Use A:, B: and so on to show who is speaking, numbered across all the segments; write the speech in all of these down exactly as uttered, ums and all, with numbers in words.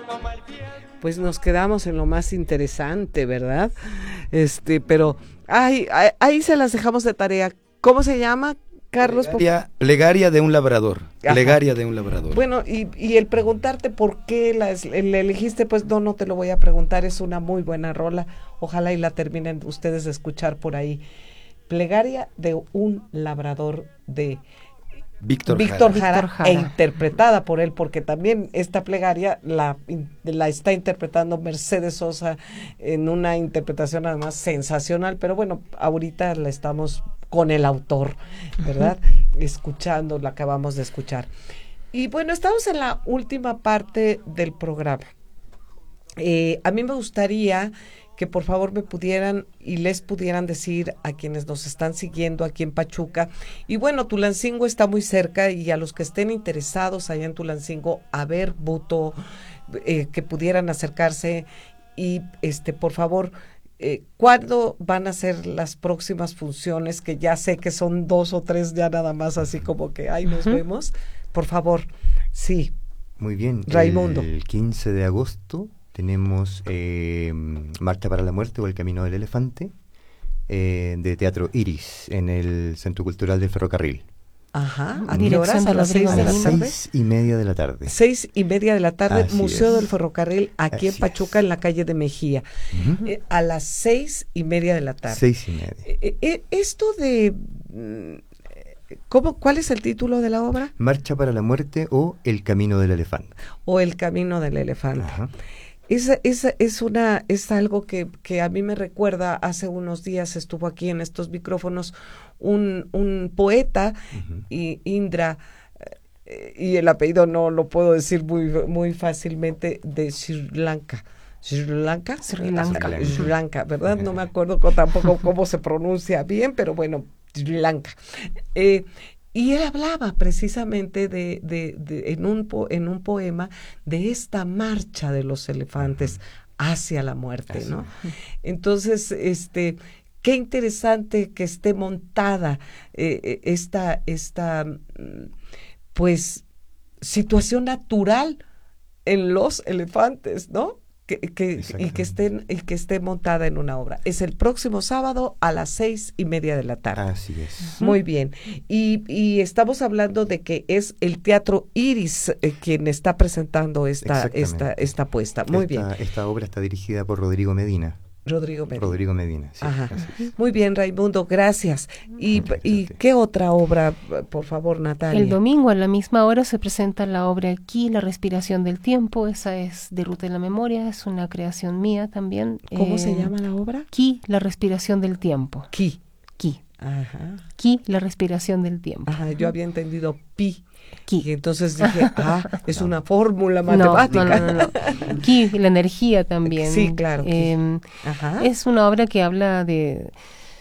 A: Pues nos quedamos en lo más interesante, ¿verdad? Este, pero ay, ay, ahí se las dejamos de tarea. ¿Cómo se llama, Carlos?
B: Plegaria, plegaria de un labrador. Ajá. Plegaria de un labrador.
A: Bueno, y, y el preguntarte por qué la, la elegiste, pues no, no te lo voy a preguntar, es una muy buena rola. Ojalá y la terminen ustedes de escuchar por ahí. Plegaria de un labrador de
B: Víctor,
A: Víctor
B: Jara.
A: Jara, Jara, e interpretada por él, porque también esta plegaria la, la está interpretando Mercedes Sosa en una interpretación además sensacional, pero bueno, ahorita la estamos con el autor, ¿verdad? Uh-huh. Escuchando, la acabamos de escuchar. Y bueno, estamos en la última parte del programa. Eh, a mí me gustaría que por favor me pudieran y les pudieran decir a quienes nos están siguiendo aquí en Pachuca, y bueno, Tulancingo está muy cerca, y a los que estén interesados allá en Tulancingo a ver Buto, eh, que pudieran acercarse, y este por favor, eh, ¿cuándo van a ser las próximas funciones? Que ya sé que son dos o tres ya nada más, así como que ahí nos uh-huh. vemos, por favor, sí.
C: Muy bien,
A: Raimundo.
C: El quince de agosto tenemos eh, Marcha para la Muerte o El Camino del Elefante, eh, de Teatro Iris, en el Centro Cultural del Ferrocarril.
A: Ajá, ¿a qué horas? ¿A las seis de la tarde?
C: A las seis y media de la tarde.
A: Seis y media de la tarde,
C: Así
A: Museo
C: es.
A: del Ferrocarril, aquí
C: Así
A: en Pachuca,
C: es.
A: en la calle de Mejía. Uh-huh. Eh, a las seis y media de la tarde.
C: Seis y media.
A: Eh, eh, esto de... ¿Cómo, ¿Cuál es el título de la obra?
C: Marcha para la Muerte o El Camino del Elefante.
A: O El Camino del Elefante.
C: Ajá.
A: Es, es, es, una, es algo que, que a mí me recuerda, hace unos días estuvo aquí en estos micrófonos un, un poeta, uh-huh. y Indra, eh, y el apellido no lo puedo decir muy, muy fácilmente, de Sri Lanka. Sri Lanka,
D: Sri Lanka,
A: Sri Lanka, ¿verdad? No me acuerdo tampoco cómo se pronuncia bien, pero bueno, Sri Lanka. Eh, Y él hablaba precisamente de, de, de en un po, en un poema de esta marcha de los elefantes hacia la muerte, Así. ¿no? Entonces, este, qué interesante que esté montada eh, esta, esta, pues, situación natural en los elefantes, ¿no? Que, que, y que estén y que esté montada en una obra. Es el próximo sábado a las seis y media de la tarde.
C: Así es.
A: Muy bien. Y, y estamos hablando de que es el Teatro Iris eh, quien está presentando esta esta esta puesta. Muy
C: esta,
A: bien.
C: Esta obra está dirigida por Rodrigo Medina.
A: Rodrigo Medina.
C: Rodrigo Medina, sí.
A: Ajá. Muy bien, Raimundo, gracias. ¿Y, ¿Y qué otra obra, por favor, Natalia?
D: El domingo a la misma hora se presenta la obra Ki, la respiración del tiempo. Esa es de Ruta de la Memoria, es una creación mía también.
A: ¿Cómo
D: eh,
A: se llama la obra?
D: Ki, la respiración del tiempo.
A: Ki.
D: Ki.
A: Ajá.
D: Ki, la respiración del tiempo.
A: Ajá, yo había entendido pi.
D: Ki.
A: Y entonces dije, ah, es no. una fórmula matemática.
D: No, no, no, no. Ki, la energía también.
A: Sí, claro.
D: Eh, Ajá. Es una obra que habla de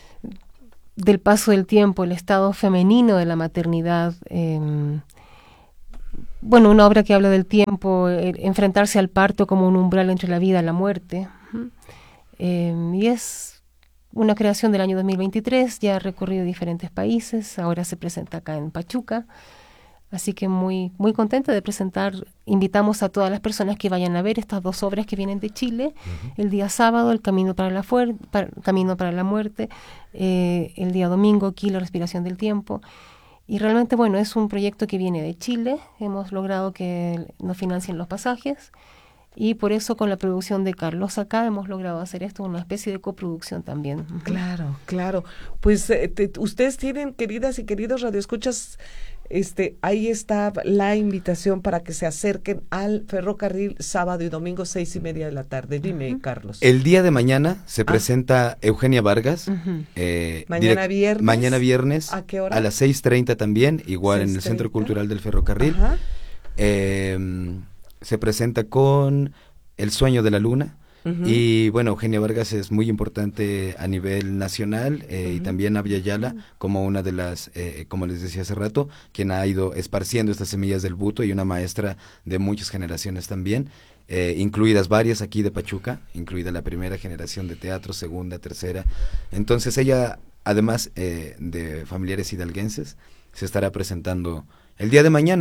D: del paso del tiempo, el estado femenino de la maternidad. Eh, bueno, una obra que habla del tiempo, eh, enfrentarse al parto como un umbral entre la vida y la muerte. Eh, y es una creación del año dos mil veintitrés, ya ha recorrido diferentes países, ahora se presenta acá en Pachuca. Así que muy muy contenta de presentar. Invitamos a todas las personas que vayan a ver estas dos obras que vienen de Chile. Uh-huh. El día sábado, El Camino para la, fuer- para, Camino para la Muerte. Eh, el día domingo, aquí, La Respiración del Tiempo. Y realmente, bueno, es un proyecto que viene de Chile. Hemos logrado que nos financien los pasajes. Y por eso con la producción de Carlos acá hemos logrado hacer esto, una especie de coproducción también. Uh-huh.
A: Claro, claro. Pues eh, te, ustedes tienen, queridas y queridos radioescuchas, Este, ahí está la invitación para que se acerquen al ferrocarril sábado y domingo seis y media de la tarde. Dime, uh-huh. Carlos.
B: El día de mañana se ah. presenta Eugenia Vargas.
D: Uh-huh.
B: Eh,
A: mañana direct, viernes.
B: Mañana viernes.
A: ¿A qué hora?
B: A las seis treinta también, igual seis treinta en el Centro Cultural del Ferrocarril. Eh, se presenta con El Sueño de la Luna. Uh-huh. Y bueno, Eugenia Vargas es muy importante a nivel nacional eh, uh-huh. y también Abya Yala como una de las, eh, como les decía hace rato, quien ha ido esparciendo estas semillas del buto y una maestra de muchas generaciones también, eh, incluidas varias aquí de Pachuca, incluida la primera generación de teatro, segunda, tercera. Entonces ella, además eh, de familiares hidalguenses, se estará presentando el día de mañana.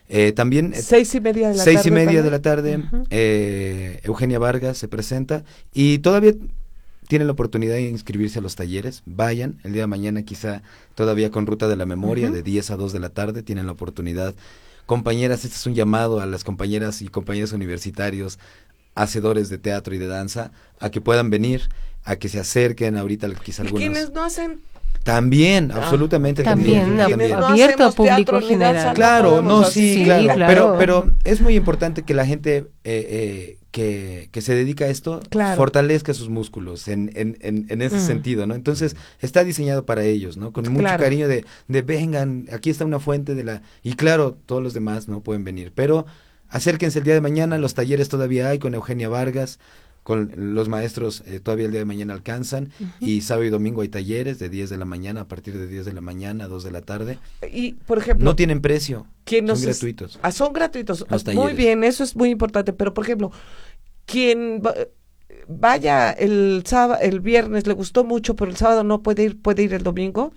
B: Eh, también
A: seis y media de la
B: seis
A: tarde.
B: y media
A: también.
B: de la tarde, uh-huh. eh, Eugenia Vargas se presenta y todavía tienen la oportunidad de inscribirse a los talleres. Vayan, el día de mañana quizá todavía con Ruta de la Memoria, uh-huh. de diez a dos de la tarde, tienen la oportunidad. Compañeras, este es un llamado a las compañeras y compañeros universitarios, hacedores de teatro y de danza, a que puedan venir, a que se acerquen ahorita quizá algunos.
A: ¿Y quienes no hacen?
B: También, ah, absolutamente
D: también.
B: También, también.
D: No abierto a público general.
B: Claro, no, sí,
D: sí,
B: claro,
D: claro.
B: Pero, pero es muy importante que la gente eh, eh, que, que se dedica a esto
A: claro.
B: fortalezca sus músculos en, en, en, en ese mm. sentido, ¿no? Entonces, está diseñado para ellos, ¿no? Con mucho
A: claro.
B: cariño de, de vengan, aquí está una fuente de la... Y claro, todos los demás no pueden venir, pero acérquense el día de mañana, los talleres todavía hay con Eugenia Vargas, con los maestros eh, todavía el día de mañana alcanzan, uh-huh. y sábado y domingo hay talleres de diez de la mañana, a partir de diez de la mañana a dos de la tarde.
A: Y, por ejemplo...
B: No tienen precio,
A: son
B: es, gratuitos.
A: Ah, son gratuitos.
B: Los
A: muy
B: talleres.
A: bien, eso es muy importante, pero por ejemplo, quien va, vaya el sábado, el viernes le gustó mucho, pero el sábado no puede ir, ¿puede ir el domingo?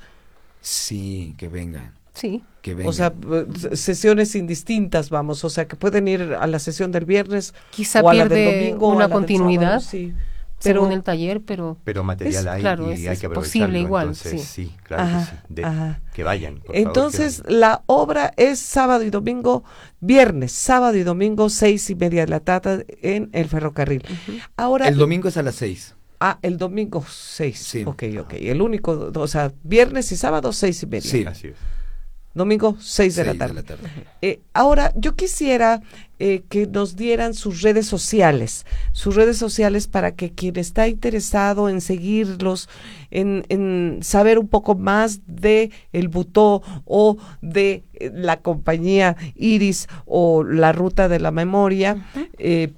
B: Sí, que vengan.
D: Sí.
B: Que vengan.
A: O sea, sesiones indistintas, vamos, o sea, que pueden ir a la sesión del viernes
D: quizá
A: o a
D: pierde
A: la del domingo,
D: una
A: o a la
D: continuidad,
A: del sábado, sí.
D: Pero en el taller, pero
C: pero material
D: es,
C: hay
D: claro,
C: y
D: es,
C: hay
D: es
C: que aprovecharlo,
D: posible igual,
C: entonces
D: sí,
C: sí claro
A: ajá,
C: que, sí. De,
A: ajá.
C: que vayan, por
A: entonces
C: favor, que
A: la obra es sábado y domingo, viernes, sábado y domingo, seis y media de la tarde en el ferrocarril. Uh-huh. Ahora
B: el domingo es a las seis.
A: Ah, el domingo seis.
B: Sí.
A: Ok, ok. El único, o sea, viernes y sábado seis y media.
B: Sí,
C: así es.
A: Domingo seis de la tarde. De la tarde. Eh, ahora, yo quisiera eh, que nos dieran sus redes sociales, sus redes sociales para que quien está interesado en seguirlos, en, en saber un poco más de el Butó o de eh, la compañía Iris o la Ruta de la Memoria, uh-huh. eh,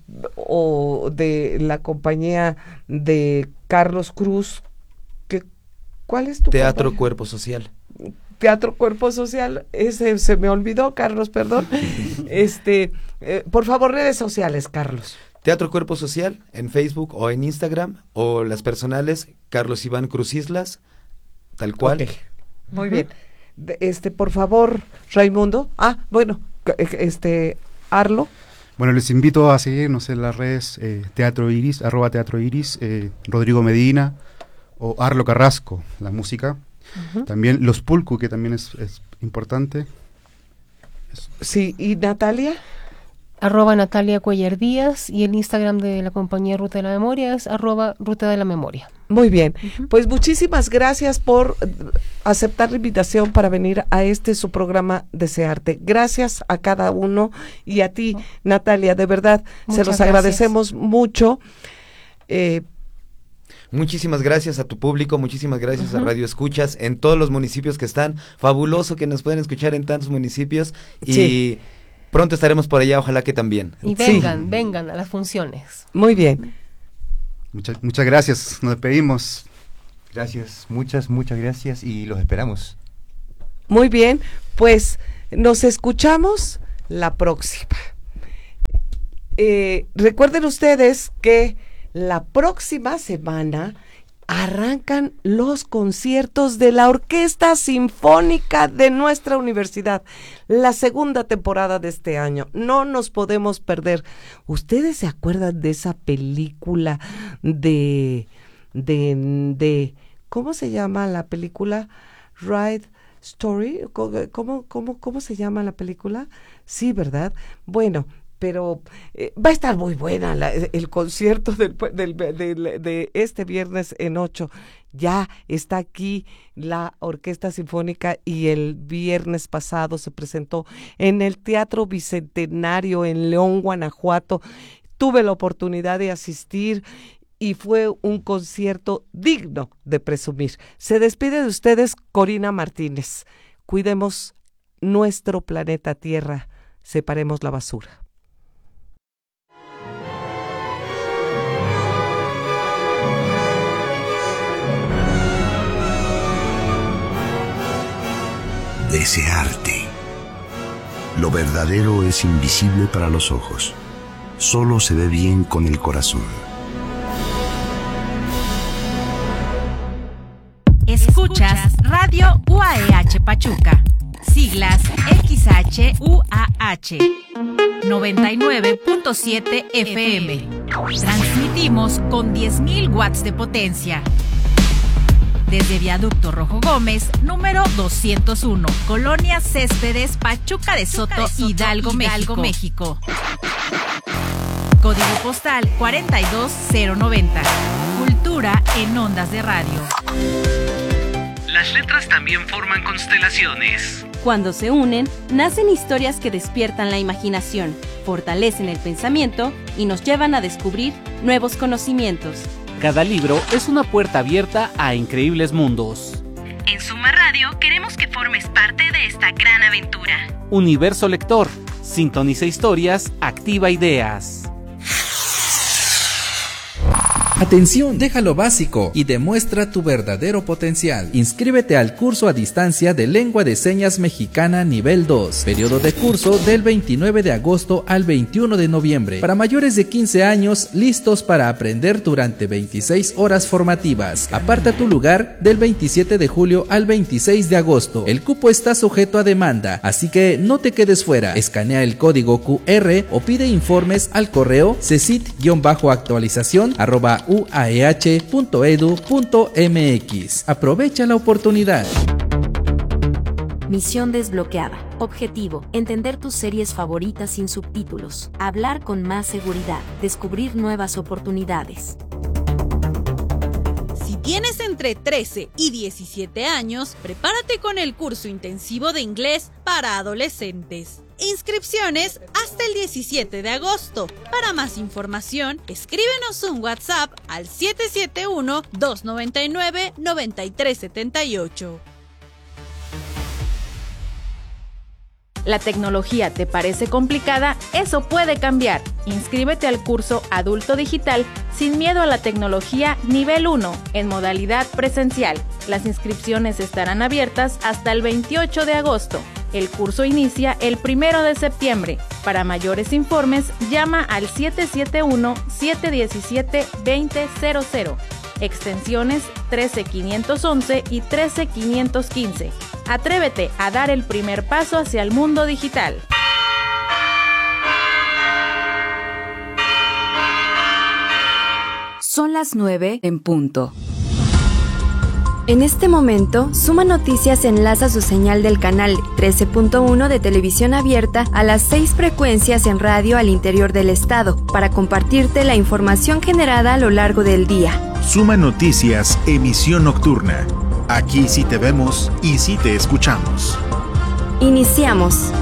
A: o de la compañía de Carlos Cruz. Que, ¿cuál es tu
B: Teatro
A: compañía?
B: Cuerpo Social.
A: Teatro Cuerpo Social, ese se me olvidó, Carlos, perdón. este, eh, por favor, redes sociales, Carlos.
B: Teatro Cuerpo Social en Facebook o en Instagram, o las personales, Carlos Iván Cruz Islas, tal cual.
A: Okay. Muy uh-huh. bien. De, este, por favor, Raimundo. Ah, bueno, este, Arlo.
E: Bueno, les invito a seguirnos en las redes eh, Teatro Iris, arroba Teatro Iris, eh, Rodrigo Medina o Arlo Carrasco, la música. Uh-huh. También Los Pulcu, que también es, es importante. Eso.
A: Sí, ¿y Natalia?
D: Arroba Natalia Cuellar Díaz, y el Instagram de la compañía Ruta de la Memoria es arroba Ruta de la Memoria.
A: Muy bien,
D: uh-huh.
A: pues muchísimas gracias por aceptar la invitación para venir a este su programa Desearte. Gracias a cada uno y a ti, oh. Natalia, de verdad, muchas se los agradecemos gracias. mucho. Eh,
B: Muchísimas gracias a tu público, muchísimas gracias uh-huh. a Radio Escuchas en todos los municipios que están. Fabuloso que nos pueden escuchar en tantos municipios y sí. pronto estaremos por allá, ojalá que también.
D: Y vengan, sí. vengan a las funciones.
A: Muy bien.
E: Muchas, muchas gracias, nos despedimos.
C: Gracias, muchas, muchas gracias y los esperamos.
A: Muy bien, pues nos escuchamos la próxima. Eh, recuerden ustedes que la próxima semana arrancan los conciertos de la Orquesta Sinfónica de nuestra universidad, la segunda temporada de este año. No nos podemos perder. ¿Ustedes se acuerdan de esa película de, de, de ¿cómo se llama la película? Ride Story. ¿Cómo, cómo, cómo se llama la película? Sí, ¿verdad? Bueno, pero eh, va a estar muy buena la, el concierto del, del, del, de este viernes en ocho. Ya está aquí la Orquesta Sinfónica y el viernes pasado se presentó en el Teatro Bicentenario en León, Guanajuato. Tuve la oportunidad de asistir y fue un concierto digno de presumir. Se despide de ustedes Corina Martínez. Cuidemos nuestro planeta Tierra, separemos la basura.
F: Desearte. Lo verdadero es invisible para los ojos. Solo se ve bien con el corazón.
G: Escuchas Radio U A E H Pachuca, Siglas X H U A H. noventa y nueve punto siete F M. Transmitimos con diez mil watts de potencia. Desde Viaducto Rojo Gómez, número doscientos uno, Colonia Céspedes, Pachuca de Soto, Pachuca de Soto Hidalgo, Hidalgo, México. México. Código postal cuarenta y dos cero noventa. Cultura en ondas de radio.
H: Las letras también forman constelaciones.
I: Cuando se unen, nacen historias que despiertan la imaginación, fortalecen el pensamiento y nos llevan a descubrir nuevos conocimientos.
J: Cada libro es una puerta abierta a increíbles mundos.
G: En Suma Radio queremos que formes parte de esta gran aventura.
J: Universo Lector. Sintoniza historias, activa ideas.
K: Atención, deja lo básico y demuestra tu verdadero potencial. Inscríbete al curso a distancia de Lengua de Señas Mexicana nivel dos. Periodo de curso del veintinueve de agosto al veintiuno de noviembre. Para mayores de quince años, listos para aprender durante veintiséis horas formativas. Aparta tu lugar del veintisiete de julio al veintiséis de agosto. El cupo está sujeto a demanda, así que no te quedes fuera. Escanea el código Q R o pide informes al correo cesit-actualización arroba u a e h punto e d u punto m x. Aprovecha la oportunidad.
L: Misión desbloqueada. Objetivo: entender tus series favoritas sin subtítulos. Hablar con más seguridad. Descubrir nuevas oportunidades.
M: Si tienes entre trece y diecisiete años, prepárate con el curso intensivo de inglés para adolescentes. Inscripciones hasta el diecisiete de agosto. Para más información, escríbenos un WhatsApp al siete siete uno, dos nueve nueve, nueve tres siete ocho.
N: ¿La tecnología te parece complicada? Eso puede cambiar. Inscríbete al curso Adulto Digital sin miedo a la tecnología nivel uno en modalidad presencial. Las inscripciones estarán abiertas hasta el veintiocho de agosto. El curso inicia el primero de septiembre. Para mayores informes, llama al siete siete uno, siete uno siete, dos cero cero cero. Extensiones trece quinientos once y trece quinientos quince. Atrévete a dar el primer paso hacia el mundo digital.
L: Son las nueve en punto. En este momento, Suma Noticias enlaza su señal del canal trece punto uno de televisión abierta a las seis frecuencias en radio al interior del estado para compartirte la información generada a lo largo del día.
O: Suma Noticias, emisión nocturna. Aquí sí te vemos y sí te escuchamos.
L: Iniciamos.